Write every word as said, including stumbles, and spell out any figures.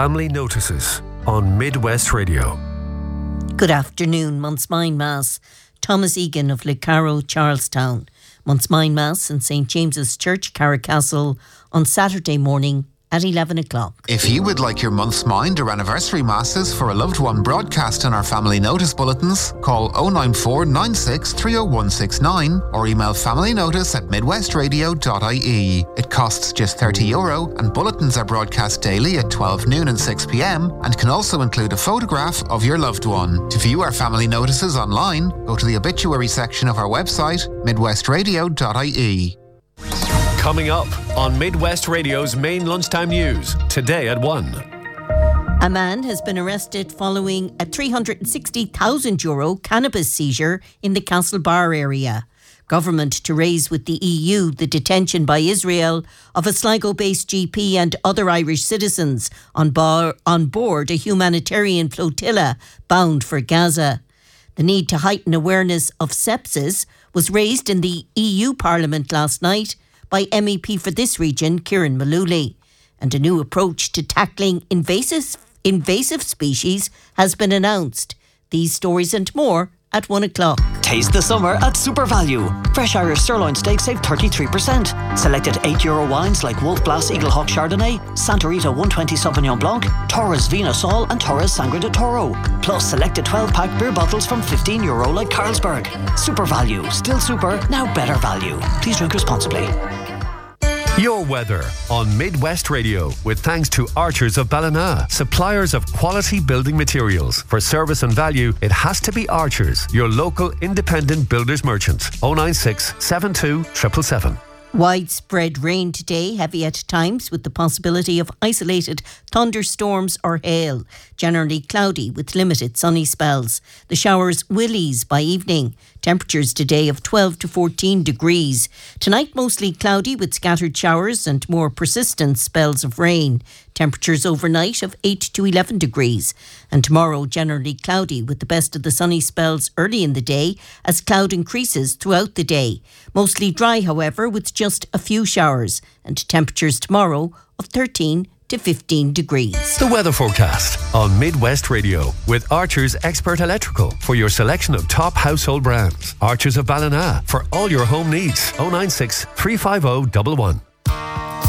Family Notices on Midwest Radio. Good afternoon. Montsmine Mass. Thomas Egan of Le Caro, Charlestown. Montsmine Mass in Saint James's Church, Carricastle on Saturday morning at eleven o'clock. If you would like your month's mind or anniversary masses for a loved one broadcast in our family notice bulletins, call oh nine four nine six three oh one six nine or email familynotice at midwestradio dot I E. It costs just thirty euro and bulletins are broadcast daily at twelve noon and six p.m. and can also include a photograph of your loved one. To view our family notices online, go to the obituary section of our website, midwestradio dot I E. Coming up on Midwest Radio's main lunchtime news, today at one. A man has been arrested following a three hundred sixty thousand euro cannabis seizure in the Castlebar area. Government to raise with the E U the detention by Israel of a Sligo-based G P and other Irish citizens on, bar, on board a humanitarian flotilla bound for Gaza. The need to heighten awareness of sepsis was raised in the E U Parliament last night by M E P for this region, Kieran Mullooly. And a new approach to tackling invasive, invasive species has been announced. These stories and more at one o'clock. Taste the summer at Super Value. Fresh Irish sirloin steak save thirty-three percent. Selected eight euro wines like Wolf Blass Eagle Hawk Chardonnay, Santorita one twenty Sauvignon Blanc, Torres Vino Sol and Torres Sangre de Toro. Plus selected twelve pack beer bottles from fifteen euro like Carlsberg. Super Value. Still super, now better value. Please drink responsibly. Your weather on Midwest Radio with thanks to Archers of Ballina, suppliers of quality building materials. For service and value, it has to be Archers, your local independent builders merchant. oh nine six, seven two, seven seven seven. Widespread rain today, heavy at times with the possibility of isolated thunderstorms or hail. Generally cloudy with limited sunny spells. The showers will ease by evening. Temperatures today of twelve to fourteen degrees. Tonight mostly cloudy with scattered showers and more persistent spells of rain. Temperatures overnight of eight to eleven degrees. And tomorrow generally cloudy with the best of the sunny spells early in the day as cloud increases throughout the day. Mostly dry, however, with just a few showers. And temperatures tomorrow of thirteen to fifteen degrees. The weather forecast on Midwest Radio with Archers Expert Electrical for your selection of top household brands. Archers of Ballina for all your home needs. oh nine six, three five oh, one one.